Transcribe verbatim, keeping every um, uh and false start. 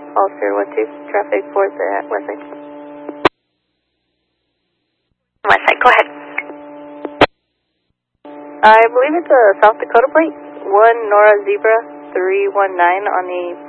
All zero one two, traffic for the west side. West side, go ahead. I believe it's a South Dakota plate, one Nora Zebra three one nine on the